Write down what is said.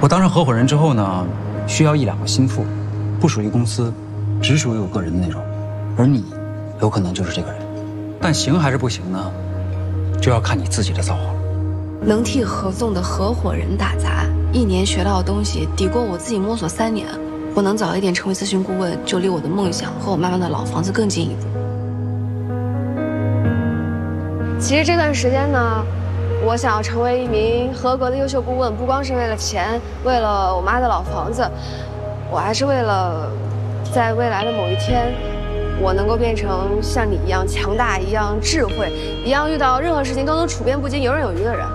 我当上合伙人之后呢，需要1、2个心腹，不属于公司，只属于我个人的那种。而你，有可能就是这个人。但行还是不行呢，就要看你自己的造化了。 能替合纵的合伙人打杂，1年学到的东西抵过我自己摸索3年。我能早一点成为咨询顾问，就离我的梦想和我妈妈的老房子更近一步。其实这段时间呢，我想要成为一名合格的优秀顾问，不光是为了钱，为了我妈的老房子，我还是为了在未来的某一天，我能够变成像你一样强大、一样智慧、一样遇到任何事情都能处变不惊、游刃有余的人。